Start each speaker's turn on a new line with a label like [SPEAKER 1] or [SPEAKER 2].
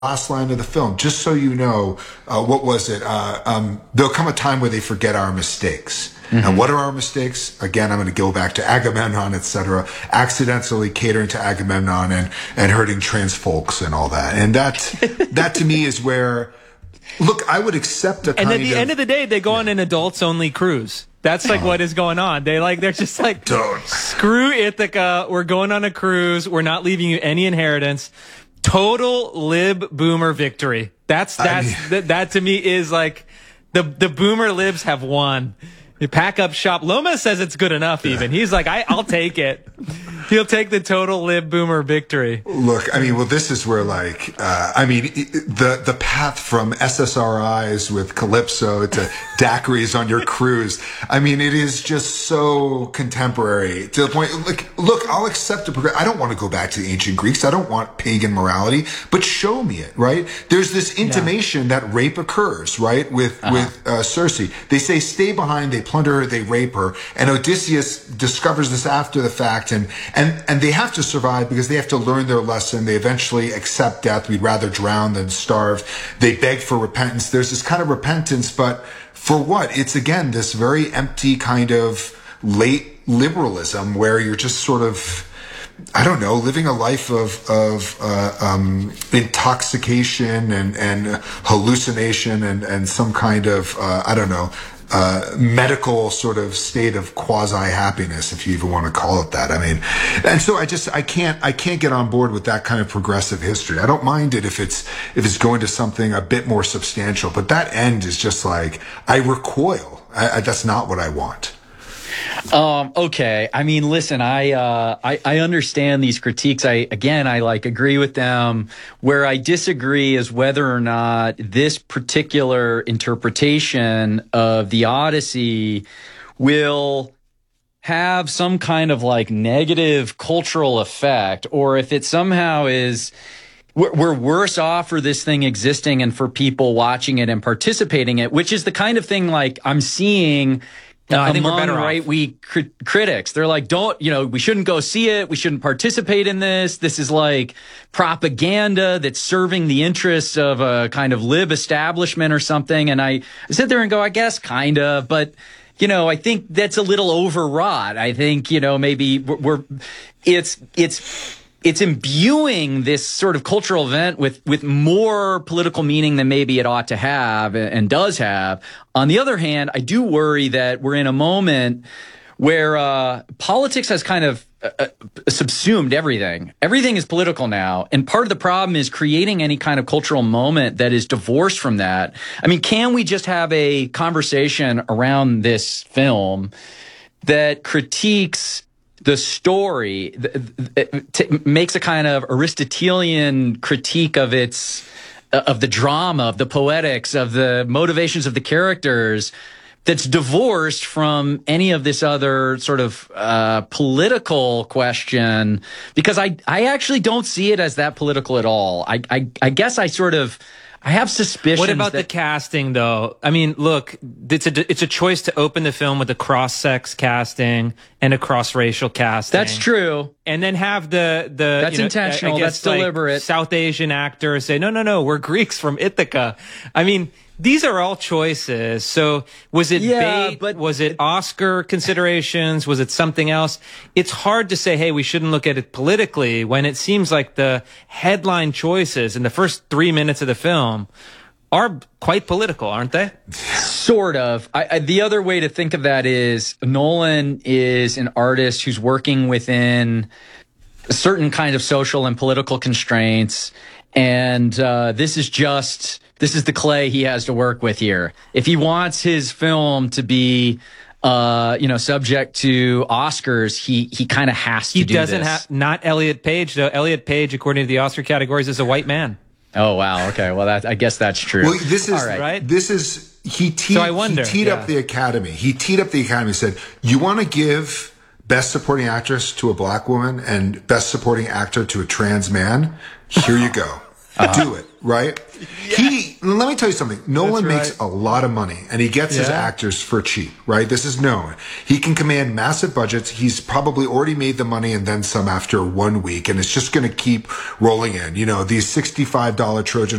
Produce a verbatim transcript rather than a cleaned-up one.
[SPEAKER 1] last line of the film, just so you know, uh, what was it? Uh, um, there'll come a time where they forget our mistakes. Mm-hmm. And what are our mistakes? Again, I'm going to go back to Agamemnon, et cetera. Accidentally catering to Agamemnon and, and hurting trans folks and all that. And that, that to me is where, look, I would accept a kind
[SPEAKER 2] And at the
[SPEAKER 1] of,
[SPEAKER 2] end of the day, they go on an adults-only cruise. That's like what is going on. They like they're just like,
[SPEAKER 1] Don't.
[SPEAKER 2] Screw Ithaca. We're going on a cruise. We're not leaving you any inheritance. Total lib boomer victory. That's that's I mean, that, that to me is like the the boomer libs have won. You pack up shop. Loma says it's good enough. Even he's like, I, I'll take it. He'll take the total lib boomer victory.
[SPEAKER 1] Look, I mean, well, this is where, like, uh, I mean, the the path from S S R Is with Calypso to daiquiris on your cruise. I mean, it is just so contemporary to the point. Like, look, I'll accept the progress. I don't want to go back to the ancient Greeks. I don't want pagan morality, but show me it, right? There's this intimation yeah. that rape occurs, right? With uh-huh. with uh, Circe, they say, "Stay behind." They plunder her. They rape her, and Odysseus discovers this after the fact, and. And and they have to survive because they have to learn their lesson. They eventually accept death. We'd rather drown than starve. They beg for repentance. There's this kind of repentance, but for what? It's, again, this very empty kind of late liberalism where you're just sort of, I don't know, living a life of of uh, um, intoxication and, and hallucination and, and some kind of, uh, I don't know, Uh, medical sort of state of quasi-happiness, if you even want to call it that. I mean, and so I just, I can't, I can't get on board with that kind of progressive history. I don't mind it if it's, if it's going to something a bit more substantial, but that end is just like, I recoil. I, I, that's not what I want.
[SPEAKER 3] Um, okay. I mean, listen, I, uh, I, I understand these critiques. I, again, I like agree with them. Where I disagree is whether or not this particular interpretation of the Odyssey will have some kind of like negative cultural effect, or if it somehow is, we're, we're worse off for this thing existing and for people watching it and participating in it, which is the kind of thing like I'm seeing
[SPEAKER 2] No, I think
[SPEAKER 3] among
[SPEAKER 2] we're better
[SPEAKER 3] right wing cri- critics. They're like, don't, you know, we shouldn't go see it. We shouldn't participate in this. This is like propaganda that's serving the interests of a kind of lib establishment or something. And I, I sit there and go, I guess kind of, but, you know, I think that's a little overwrought. I think, you know, maybe we're, we're it's, it's, It's imbuing this sort of cultural event with, with more political meaning than maybe it ought to have and does have. On the other hand, I do worry that we're in a moment where uh, politics has kind of uh, subsumed everything. Everything is political now. And part of the problem is creating any kind of cultural moment that is divorced from that. I mean, can we just have a conversation around this film that critiques the story, t- makes a kind of Aristotelian critique of its, of the drama, of the poetics, of the motivations of the characters, that's divorced from any of this other sort of uh, political question? Because I, I actually don't see it as that political at all. I, I, I guess I sort of, I have suspicions.
[SPEAKER 2] What about
[SPEAKER 3] that-
[SPEAKER 2] the casting, though? I mean, look, it's a it's a choice to open the film with a cross-sex casting and a cross-racial casting.
[SPEAKER 3] That's true.
[SPEAKER 2] And then have the the
[SPEAKER 3] that's
[SPEAKER 2] you know,
[SPEAKER 3] intentional.
[SPEAKER 2] I, I guess,
[SPEAKER 3] that's deliberate.
[SPEAKER 2] Like, South Asian actors say, no, no, no, we're Greeks from Ithaca. I mean, these are all choices. So was it
[SPEAKER 3] yeah,
[SPEAKER 2] bait?
[SPEAKER 3] But
[SPEAKER 2] was it Oscar considerations? Was it something else? It's hard to say, hey, we shouldn't look at it politically when it seems like the headline choices in the first three minutes of the film are quite political, aren't they?
[SPEAKER 3] Sort of. I, I, the other way to think of that is Nolan is an artist who's working within a certain kind of social and political constraints. And uh, this is just... This is the clay he has to work with here. If he wants his film to be, uh, you know, subject to Oscars, he he kind of has to
[SPEAKER 2] he
[SPEAKER 3] do
[SPEAKER 2] doesn't
[SPEAKER 3] this.
[SPEAKER 2] have, not Elliot Page, though. Elliot Page, according to the Oscar categories, is a white man.
[SPEAKER 3] Oh, wow. Okay. Well, that, I guess that's true.
[SPEAKER 1] Well, this is,
[SPEAKER 3] All right.
[SPEAKER 2] right?
[SPEAKER 1] This is, he teed,
[SPEAKER 2] so I wonder,
[SPEAKER 1] he teed
[SPEAKER 2] yeah.
[SPEAKER 1] up the Academy. He teed up the Academy, said, you want to give Best Supporting Actress to a black woman and Best Supporting Actor to a trans man? Here you go. Uh-huh. Do it, right? Yeah. He, let me tell you something. Nolan
[SPEAKER 2] right.
[SPEAKER 1] makes a lot of money, and he gets his
[SPEAKER 2] Yeah.
[SPEAKER 1] actors for cheap, right? This is known. He can command massive budgets. He's probably already made the money and then some after one week, and it's just going to keep rolling in. You know, these sixty-five dollars Trojan